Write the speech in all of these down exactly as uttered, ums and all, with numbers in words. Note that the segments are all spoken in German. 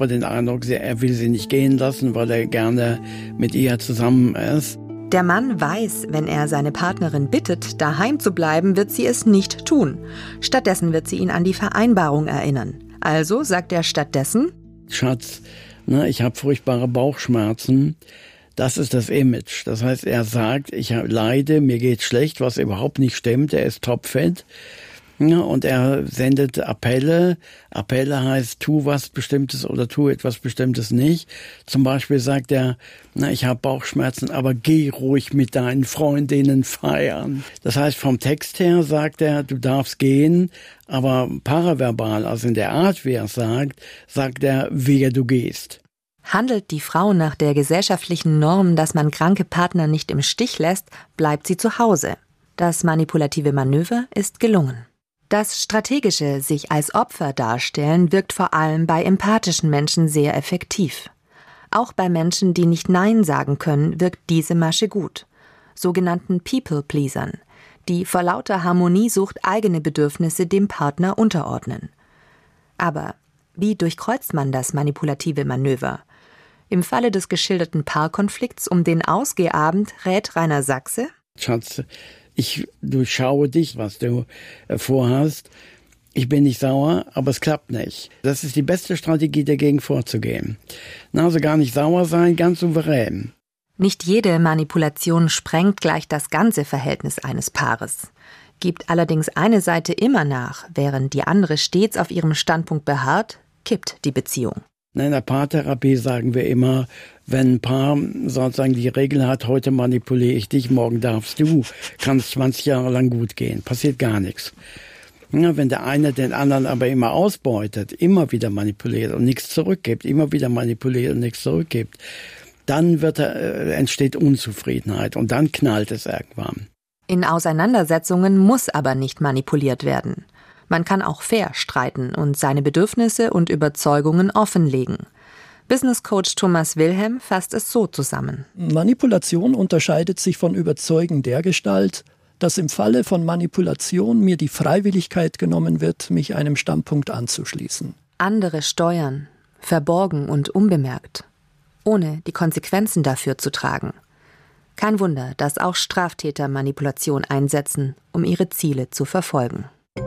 aber den Eindruck, er will sie nicht gehen lassen, weil er gerne mit ihr zusammen ist. Der Mann weiß, wenn er seine Partnerin bittet, daheim zu bleiben, wird sie es nicht tun. Stattdessen wird sie ihn an die Vereinbarung erinnern. Also sagt er stattdessen: Schatz, ne, ich habe furchtbare Bauchschmerzen. Das ist das Image. Das heißt, er sagt, ich leide, mir geht's schlecht, was überhaupt nicht stimmt. Er ist topfit. Ja, und er sendet Appelle. Appelle heißt, tu was Bestimmtes oder tu etwas Bestimmtes nicht. Zum Beispiel sagt er, na, ich habe Bauchschmerzen, aber geh ruhig mit deinen Freundinnen feiern. Das heißt, vom Text her sagt er, du darfst gehen, aber paraverbal, also in der Art, wie er es sagt, sagt er, wehe du gehst. Handelt die Frau nach der gesellschaftlichen Norm, dass man kranke Partner nicht im Stich lässt, bleibt sie zu Hause. Das manipulative Manöver ist gelungen. Das strategische sich als Opfer darstellen wirkt vor allem bei empathischen Menschen sehr effektiv. Auch bei Menschen, die nicht Nein sagen können, wirkt diese Masche gut. Sogenannten People-Pleasern, die vor lauter Harmoniesucht eigene Bedürfnisse dem Partner unterordnen. Aber wie durchkreuzt man das manipulative Manöver? Im Falle des geschilderten Paarkonflikts um den Ausgehabend rät Rainer Sachse: Schatz, ich durchschaue dich, was du äh, vorhast. Ich bin nicht sauer, aber es klappt nicht. Das ist die beste Strategie, dagegen vorzugehen. Na, also gar nicht sauer sein, ganz souverän. Nicht jede Manipulation sprengt gleich das ganze Verhältnis eines Paares. Gibt allerdings eine Seite immer nach, während die andere stets auf ihrem Standpunkt beharrt, kippt die Beziehung. In der Paartherapie sagen wir immer, wenn ein Paar sozusagen die Regel hat, heute manipuliere ich dich, morgen darfst du, kann es zwanzig Jahre lang gut gehen, passiert gar nichts. Ja, wenn der eine den anderen aber immer ausbeutet, immer wieder manipuliert und nichts zurückgibt, immer wieder manipuliert und nichts zurückgibt, dann wird er, äh, entsteht Unzufriedenheit und dann knallt es irgendwann. In Auseinandersetzungen muss aber nicht manipuliert werden. Man kann auch fair streiten und seine Bedürfnisse und Überzeugungen offenlegen. Business-Coach Thomas Wilhelm fasst es so zusammen. Manipulation unterscheidet sich von Überzeugen dergestalt, dass im Falle von Manipulation mir die Freiwilligkeit genommen wird, mich einem Standpunkt anzuschließen. Andere steuern, verborgen und unbemerkt, ohne die Konsequenzen dafür zu tragen. Kein Wunder, dass auch Straftäter Manipulation einsetzen, um ihre Ziele zu verfolgen.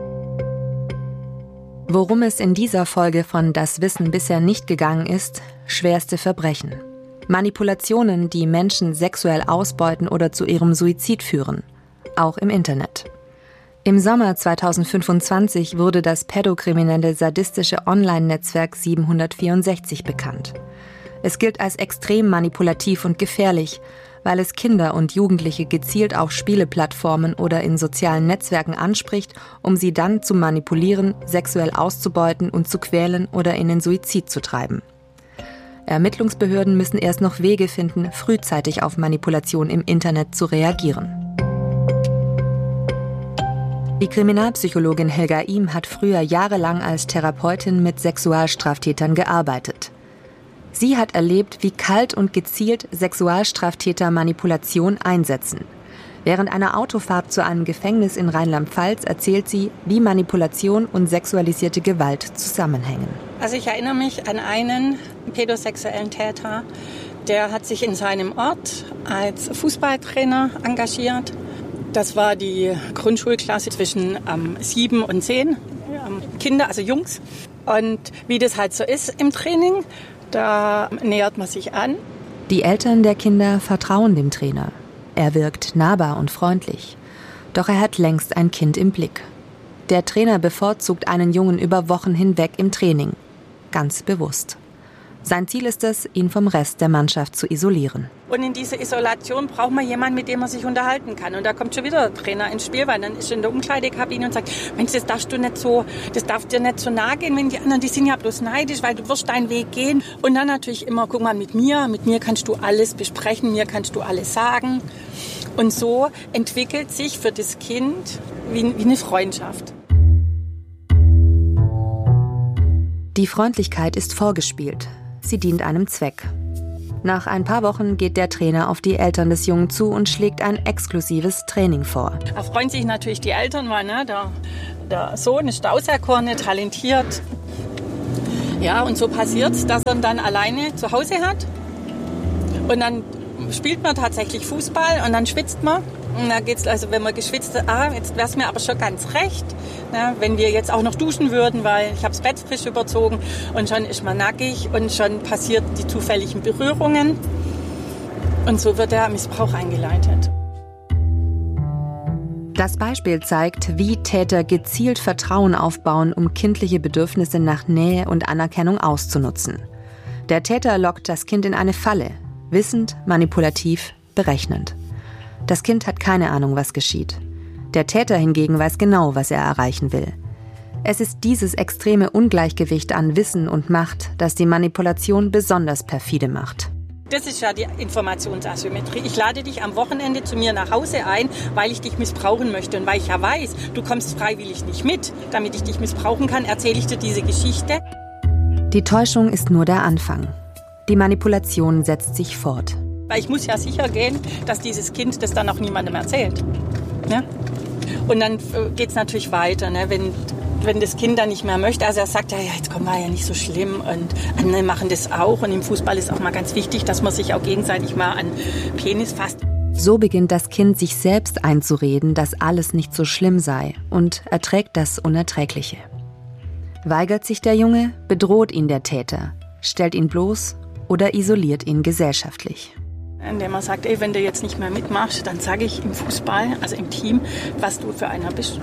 Worum es in dieser Folge von Das Wissen bisher nicht gegangen ist: schwerste Verbrechen. Manipulationen, die Menschen sexuell ausbeuten oder zu ihrem Suizid führen. Auch im Internet. Im Sommer zweitausendfünfundzwanzig wurde das pädokriminelle sadistische Online-Netzwerk siebenhundertvierundsechzig bekannt. Es gilt als extrem manipulativ und gefährlich, weil es Kinder und Jugendliche gezielt auf Spieleplattformen oder in sozialen Netzwerken anspricht, um sie dann zu manipulieren, sexuell auszubeuten und zu quälen oder in den Suizid zu treiben. Ermittlungsbehörden müssen erst noch Wege finden, frühzeitig auf Manipulation im Internet zu reagieren. Die Kriminalpsychologin Helga Ihm hat früher jahrelang als Therapeutin mit Sexualstraftätern gearbeitet. Sie hat erlebt, wie kalt und gezielt Sexualstraftäter Manipulation einsetzen. Während einer Autofahrt zu einem Gefängnis in Rheinland-Pfalz erzählt sie, wie Manipulation und sexualisierte Gewalt zusammenhängen. Also ich erinnere mich an einen pädosexuellen Täter, der hat sich in seinem Ort als Fußballtrainer engagiert. Das war die Grundschulklasse zwischen ähm, sieben und zehn ähm, Kinder, also Jungs. Und wie das halt so ist im Training, da nähert man sich an. Die Eltern der Kinder vertrauen dem Trainer. Er wirkt nahbar und freundlich. Doch er hat längst ein Kind im Blick. Der Trainer bevorzugt einen Jungen über Wochen hinweg im Training. Ganz bewusst. Sein Ziel ist es, ihn vom Rest der Mannschaft zu isolieren. Und in dieser Isolation braucht man jemanden, mit dem man sich unterhalten kann. Und da kommt schon wieder der Trainer ins Spiel, weil dann ist er in der Umkleidekabine und sagt, Mensch, das darfst du nicht so, das darf dir nicht so nahe gehen, wenn die anderen, die sind ja bloß neidisch, weil du wirst deinen Weg gehen. Und dann natürlich immer, guck mal, mit mir, mit mir kannst du alles besprechen, mir kannst du alles sagen. Und so entwickelt sich für das Kind wie, wie eine Freundschaft. Die Freundlichkeit ist vorgespielt. Sie dient einem Zweck. Nach ein paar Wochen geht der Trainer auf die Eltern des Jungen zu und schlägt ein exklusives Training vor. Da freuen sich natürlich die Eltern, weil ne, der, der Sohn ist auserkorene, talentiert. Ja, und so passiert es, dass er ihn dann alleine zu Hause hat. Und dann spielt man tatsächlich Fußball und dann schwitzt man. Und dann geht's, also wenn man geschwitzt hat, ah, jetzt wäre es mir aber schon ganz recht, ne, wenn wir jetzt auch noch duschen würden, weil ich habe das Bett frisch überzogen und schon ist man nackig und schon passieren die zufälligen Berührungen. Und so wird der Missbrauch eingeleitet. Das Beispiel zeigt, wie Täter gezielt Vertrauen aufbauen, um kindliche Bedürfnisse nach Nähe und Anerkennung auszunutzen. Der Täter lockt das Kind in eine Falle, wissend, manipulativ, berechnend. Das Kind hat keine Ahnung, was geschieht. Der Täter hingegen weiß genau, was er erreichen will. Es ist dieses extreme Ungleichgewicht an Wissen und Macht, das die Manipulation besonders perfide macht. Das ist ja die Informationsasymmetrie. Ich lade dich am Wochenende zu mir nach Hause ein, weil ich dich missbrauchen möchte. Und weil ich ja weiß, du kommst freiwillig nicht mit. Damit ich dich missbrauchen kann, erzähle ich dir diese Geschichte. Die Täuschung ist nur der Anfang. Die Manipulation setzt sich fort. Weil ich muss ja sicher gehen, dass dieses Kind das dann auch niemandem erzählt. Ja? Und dann geht es natürlich weiter, ne? wenn, wenn das Kind dann nicht mehr möchte. Also er sagt, ja, jetzt komm, war ja nicht so schlimm und andere machen das auch. Und im Fußball ist auch mal ganz wichtig, dass man sich auch gegenseitig mal an Penis fasst. So beginnt das Kind sich selbst einzureden, dass alles nicht so schlimm sei und erträgt das Unerträgliche. Weigert sich der Junge, bedroht ihn der Täter, stellt ihn bloß oder isoliert ihn gesellschaftlich. Indem man sagt, ey, wenn du jetzt nicht mehr mitmachst, dann sage ich im Fußball, also im Team, was du für einer bist.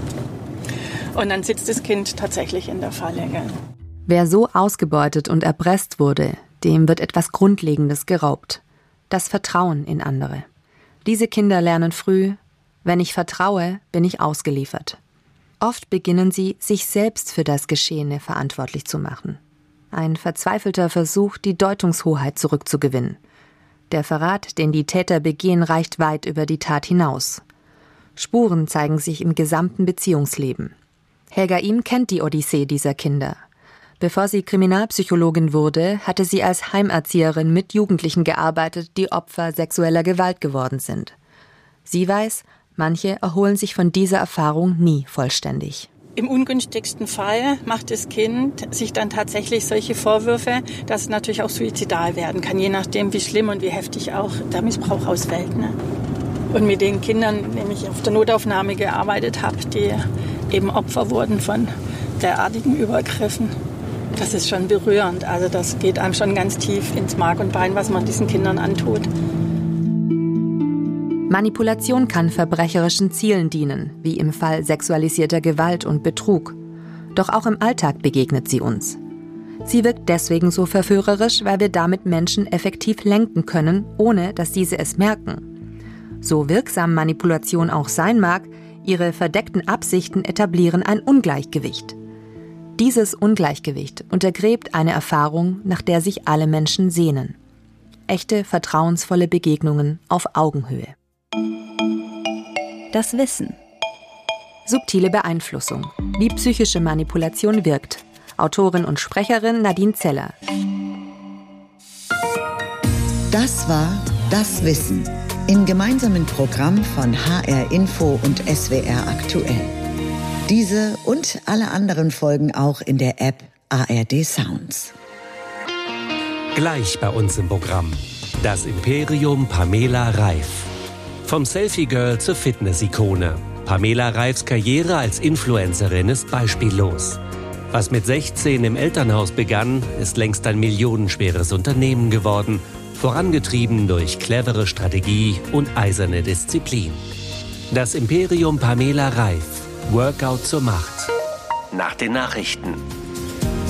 Und dann sitzt das Kind tatsächlich in der Falle. Gell? Wer so ausgebeutet und erpresst wurde, dem wird etwas Grundlegendes geraubt. Das Vertrauen in andere. Diese Kinder lernen früh, wenn ich vertraue, bin ich ausgeliefert. Oft beginnen sie, sich selbst für das Geschehene verantwortlich zu machen. Ein verzweifelter Versuch, die Deutungshoheit zurückzugewinnen. Der Verrat, den die Täter begehen, reicht weit über die Tat hinaus. Spuren zeigen sich im gesamten Beziehungsleben. Helga Ihm kennt die Odyssee dieser Kinder. Bevor sie Kriminalpsychologin wurde, hatte sie als Heimerzieherin mit Jugendlichen gearbeitet, die Opfer sexueller Gewalt geworden sind. Sie weiß, manche erholen sich von dieser Erfahrung nie vollständig. Im ungünstigsten Fall macht das Kind sich dann tatsächlich solche Vorwürfe, dass es natürlich auch suizidal werden kann, je nachdem, wie schlimm und wie heftig auch der Missbrauch ausfällt. Ne? Und mit den Kindern, denen ich auf der Notaufnahme gearbeitet habe, die eben Opfer wurden von derartigen Übergriffen, das ist schon berührend. Also das geht einem schon ganz tief ins Mark und Bein, was man diesen Kindern antut. Manipulation kann verbrecherischen Zielen dienen, wie im Fall sexualisierter Gewalt und Betrug. Doch auch im Alltag begegnet sie uns. Sie wirkt deswegen so verführerisch, weil wir damit Menschen effektiv lenken können, ohne dass diese es merken. So wirksam Manipulation auch sein mag, ihre verdeckten Absichten etablieren ein Ungleichgewicht. Dieses Ungleichgewicht untergräbt eine Erfahrung, nach der sich alle Menschen sehnen. Echte, vertrauensvolle Begegnungen auf Augenhöhe. Das Wissen. Subtile Beeinflussung. Wie psychische Manipulation wirkt. Autorin und Sprecherin Nadine Zeller. Das war Das Wissen im gemeinsamen Programm von H R Info und S W R Aktuell. Diese und alle anderen Folgen auch in der App A R D Sounds. Gleich bei uns im Programm. Das Imperium Pamela Reif. Vom Selfie-Girl zur Fitness-Ikone. Pamela Reifs Karriere als Influencerin ist beispiellos. Was mit sechzehn im Elternhaus begann, ist längst ein millionenschweres Unternehmen geworden, vorangetrieben durch clevere Strategie und eiserne Disziplin. Das Imperium Pamela Reif. Workout zur Macht. Nach den Nachrichten.